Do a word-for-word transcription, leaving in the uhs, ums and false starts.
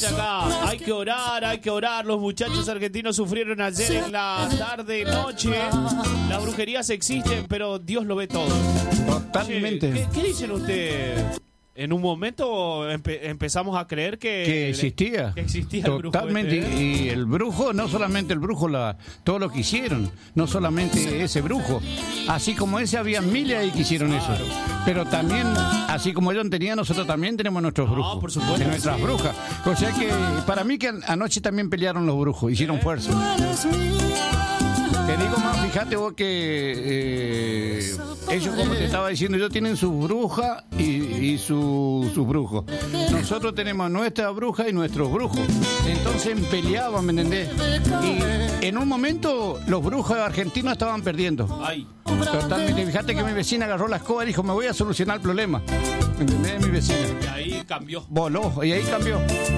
dice acá, hay que orar, hay que orar. Los muchachos argentinos sufrieron ayer en la tarde, noche. Las brujerías existen, pero Dios lo ve todo. Totalmente. Che, ¿qué, ¿Qué dicen ustedes? En un momento empe empezamos a creer que... Que existía. Que existía Totalmente. el brujo. Este, ¿eh? Y el brujo, no solamente el brujo, la, todo lo que hicieron. No solamente ese brujo. Así como ese, había miles ahí que hicieron eso. Pero también, así como ellos tenían, nosotros también tenemos nuestros brujos. No, por supuesto. De nuestras brujas. O sea que, para mí que anoche también pelearon los brujos. Hicieron fuerza. Te digo más, fíjate vos que eh, ellos, como te estaba diciendo, ellos tienen sus brujas y, y su, sus brujos. Nosotros tenemos nuestra bruja y nuestros brujos. Entonces peleaban, ¿me entendés? Y en un momento los brujos argentinos estaban perdiendo. Ay. Totalmente. Fíjate que mi vecina agarró la escoba y dijo, me voy a solucionar el problema. ¿Me entendés? Mi vecina. Y ahí cambió. Voló, y ahí cambió.